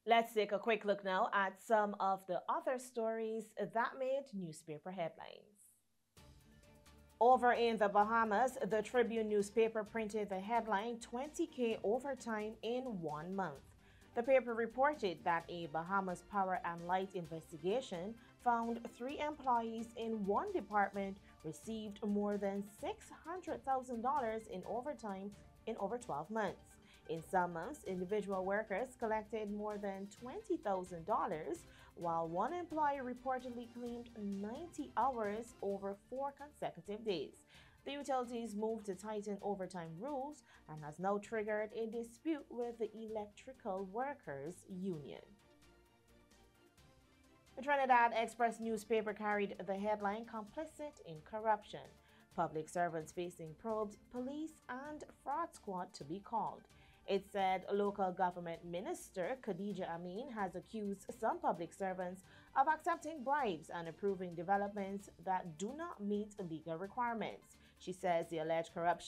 Let's take a quick look now at some of the other stories that made newspaper headlines. Over in the Bahamas, the Tribune newspaper printed the headline 20K overtime in 1 month. The paper reported that a Bahamas Power and Light investigation found 3 employees in one department received more than $600,000 in overtime in over 12 months. In some months, individual workers collected more than $20,000, while one employee reportedly claimed 90 hours over 4 consecutive days. The utilities moved to tighten overtime rules and has now triggered a dispute with the Electrical Workers Union. The Trinidad Express newspaper carried the headline Complicit in Corruption. Public servants facing probes, police, and fraud squad to be called. It said local government minister Khadija Amin has accused some public servants of accepting bribes and approving developments that do not meet legal requirements. She says the alleged corruption